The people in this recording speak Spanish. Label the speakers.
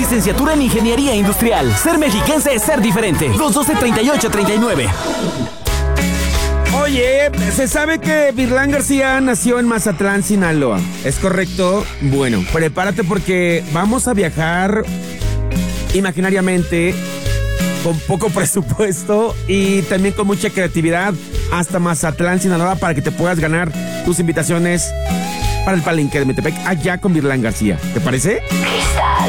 Speaker 1: licenciatura en Ingeniería Industrial. Ser mexiquense es ser diferente. 212-3839.
Speaker 2: Oye, se sabe que Virlán García nació en Mazatlán, Sinaloa. ¿Es correcto? Bueno, prepárate porque vamos a viajar imaginariamente con poco presupuesto y también con mucha creatividad hasta Mazatlán, Sinaloa, para que te puedas ganar tus invitaciones para el Palenque de Metepec allá con Virlán García. ¿Te parece?